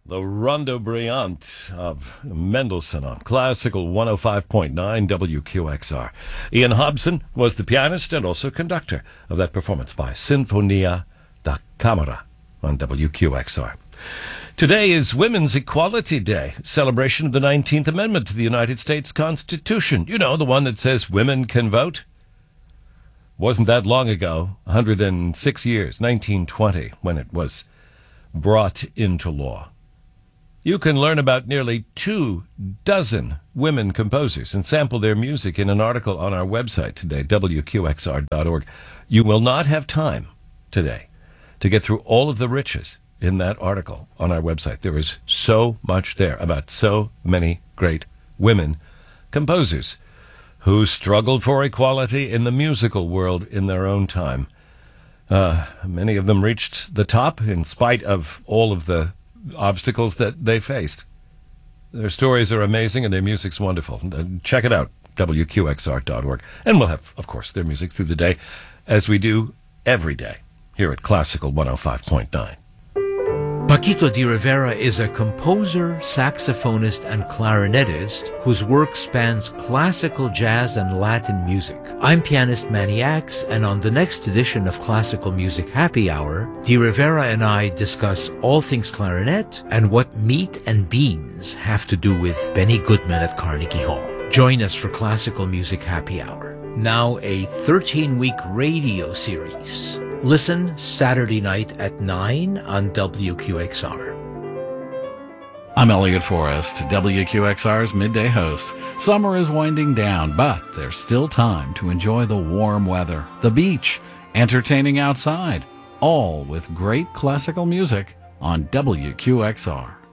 The Rondo Briant of Mendelssohn on Classical 105.9 WQXR. Ian Hobson was the pianist and also conductor of that performance by Sinfonia da Camera on WQXR. Today is Women's Equality Day, celebration of the 19th Amendment to the United States Constitution. You know, the one that says women can vote. Wasn't that long ago, 106 years, 1920, when it was brought into law. You can learn about nearly 24 women composers and sample their music in an article on our website today, WQXR.org. You will not have time today to get through all of the riches in that article on our website. There is so much there about so many great women composers who struggled for equality in the musical world in their own time. Many of them reached the top in spite of all of the obstacles that they faced. Their stories are amazing and their music's wonderful. Check it out, WQXR.org. And we'll have, of course, their music through the day, as we do every day here at Classical 105.9. Paquito D'Rivera is a composer, saxophonist, and clarinetist whose work spans classical, jazz, and Latin music. I'm pianist Manny Axe, and on the next edition of Classical Music Happy Hour, D'Rivera and I discuss all things clarinet and what meat and beans have to do with Benny Goodman at Carnegie Hall. Join us for Classical Music Happy Hour, now a 13-week radio series. Listen Saturday night at 9 on WQXR. I'm Elliot Forrest, WQXR's midday host. Summer is winding down, but there's still time to enjoy the warm weather, the beach, entertaining outside, all with great classical music on WQXR.